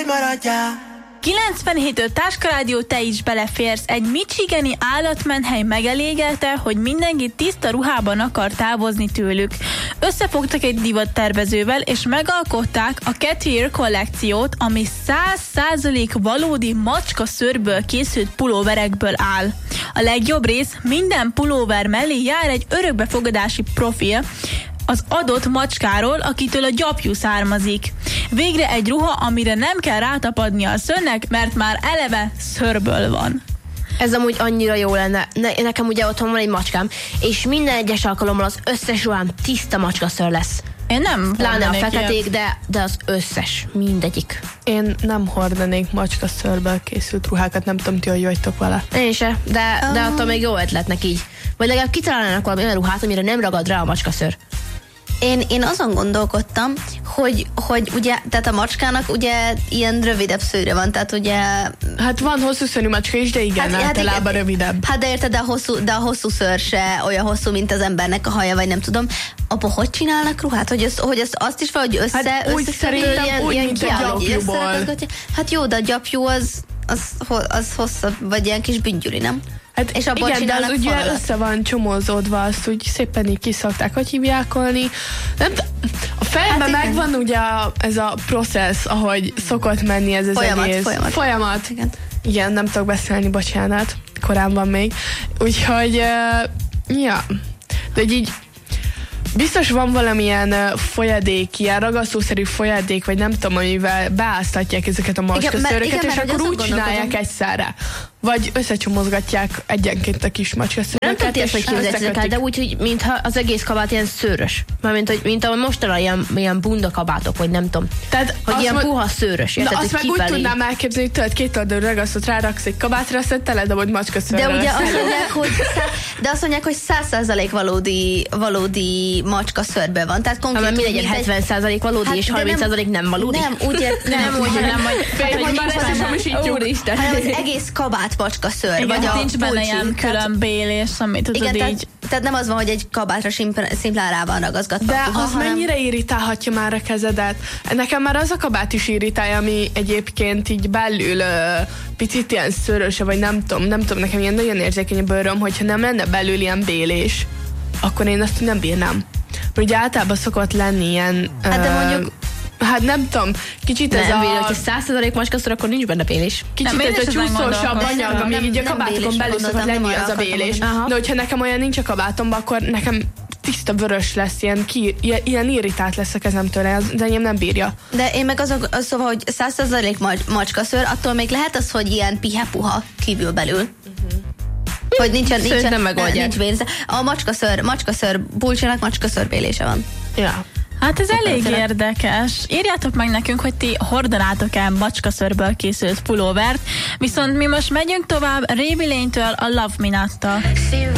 maradjál. 97.5 Táskarádió, te is beleférsz. Egy michigani állatmenhely megelégelte, hogy mindenki tiszta ruhában akar távozni tőlük. Összefogtak egy divattervezővel, és megalkották a Cat Ear kollekciót, ami 100% valódi macska szőrből készült pulóverekből áll. A legjobb rész, minden pulóver mellé jár egy örökbefogadási profil az adott macskáról, akitől a gyapjú származik. Végre egy ruha, amire nem kell rátapadnia a szőrnek, mert már eleve szőrből van. Ez amúgy annyira jó lenne. Nekem ugye otthon van egy macskám, és minden egyes alkalommal az összes ruhám tiszta macskaszőr lesz. Én nem Pláne a feketék, de az összes, mindegyik. Én nem hordanék macskaszőrből készült ruhákat, nem tudom, ti hogy vagytok vele. Én se, de attól még jó ötletnek így. Vagy legalább kitalálnának valami olyan ruhát, amire nem ragad rá a macskaszőr. Én azon gondolkodtam, hogy ugye, tehát a macskának ugye ilyen rövidebb szőre van, tehát ugye... Hát van hosszú szőrű macska is, de igen, általában rövidebb. Hát de érted, de a hosszú szőr se olyan hosszú, mint az embernek a haja, vagy nem tudom. Abba hogy csinálnak ruhát? Hogy azt is valahogy hát úgy szerintem úgy, mint a gyapjúból. Hát jó, de a gyapjú az hosszabb, vagy ilyen kis büngyüli, nem? Hát és igen, de az ugye össze van csomózódva, azt úgy szépen így kiszokták, hogy hívjákolni. A fejemben hát megvan ugye ez a processz, ahogy szokott menni ez az egész. Folyamat. Igen, nem tudok beszélni, bocsánat. Korán van még. Úgyhogy, ja. De így biztos van valamilyen folyadék, ilyen ragasztószerű folyadék, vagy nem tudom, amivel beáztatják ezeket a macskaszőröket, és akkor úgy csinálják egyszerre. Vagy összecsomozgatják egyenként a kis macskaszőröket. Nem tudom, hogy képzeljétek el, de úgy, hogy mintha az egész kabát ilyen szőrös. Mármint, mint a mostanában ilyen bundakabátok, vagy nem tudom. Tehát hogy ilyen puha szőrös. De azt meg úgy tudnám elképzelni, hogy tőled két oldalú ragasztót ráraksz egy kabátra, aztán teledobod macskaszőrrel. De ugye azt mondják, hogy 100% valódi macskaszőrből van. Tehát konkrétan mindegy, 70% valódi, és 30% nem valódi. Nem, úgy nem, hogy hanem az egész kabát macskaszőr. Igen, vagy nincs benne ilyen külön bélés, amit tudod igen, így. Tehát nem az van, hogy egy kabátra szimplán rá van ragaszgatva. De az mennyire irritálhatja már a kezedet? Nekem már az a kabát is irritálja, ami egyébként így belül picit ilyen szőröse, vagy nem tudom, nekem ilyen nagyon érzékeny a bőröm, hogyha nem lenne belül ilyen bélés, akkor én azt nem bírnám. Mert ugye általában szokott lenni ilyen... Hát de mondjuk hát nem tudom, kicsit ez nem, hogyha 100% macskaszőr, akkor nincs benne bélés. Kicsit ez a csúszósabb anyag, ami így a kabátokon belül szokott lenni az a bélés. De hogyha nekem olyan nincs a kabátomban, akkor nekem tiszta vörös lesz, ilyen irritált lesz a kezemtől, de enyém nem bírja. De én meg szóval, hogy 100% macskaszőr, attól még lehet az, hogy ilyen pihe-puha kívül belül. Hogy nincsen nincs bélés. A macskaszőr bulcsának macskaszőr bélése van. Ja. Hát ez elég érdekes. Írjátok meg nekünk, hogy ti hordanátok-e macskaszőrből készült pulóvert, viszont mi most megyünk tovább Ray Lane-től a Love Me Not-tal.